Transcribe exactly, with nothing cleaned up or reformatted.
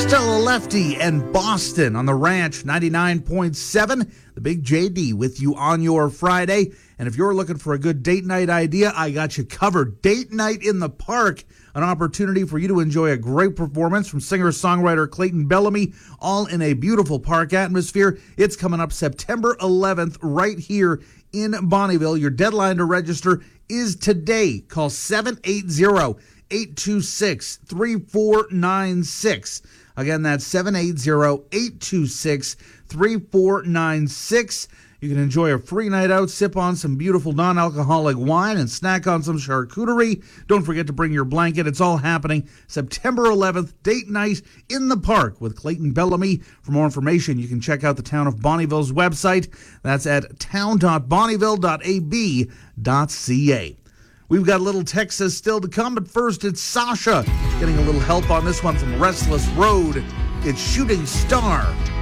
Stella Lefty and Boston on the Ranch ninety-nine point seven. The Big J D with you on your Friday. And if you're looking for a good date night idea, I got you covered. Date night in the park, an opportunity for you to enjoy a great performance from singer-songwriter Clayton Bellamy, all in a beautiful park atmosphere. It's coming up September eleventh right here in Bonnyville. Your deadline to register is today. Call seven eight zero, eight two six, three four nine six. Again, that's seven eight zero, eight two six, three four nine six. You can enjoy a free night out, sip on some beautiful non-alcoholic wine, and snack on some charcuterie. Don't forget to bring your blanket. It's all happening September eleventh, date night in the park with Clayton Bellamy. For more information, you can check out the Town of Bonnyville's website. That's at town dot bonnyville dot a b dot c a. We've got a little Texas still to come, but first it's Sasha getting a little help on this one from Restless Road. It's Shooting Star.